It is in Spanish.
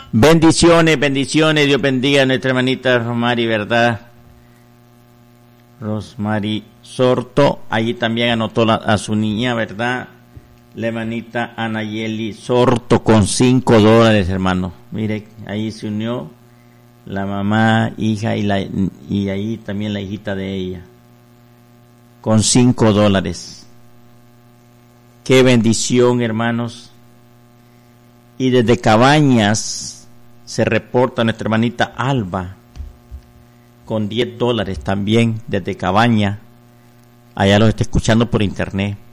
Bendiciones, bendiciones. Dios bendiga a nuestra hermanita Rosmary, ¿verdad? Rosmary Sorto. Allí también anotó a su niña, ¿verdad? La hermanita Anayeli Sorto con $5, hermano. Mire, ahí se unió la mamá, hija y ahí también la hijita de ella. Con $5. Qué bendición, hermanos. Y desde Cabañas se reporta nuestra hermanita Alba con $10 también desde Cabañas. Allá los está escuchando por internet.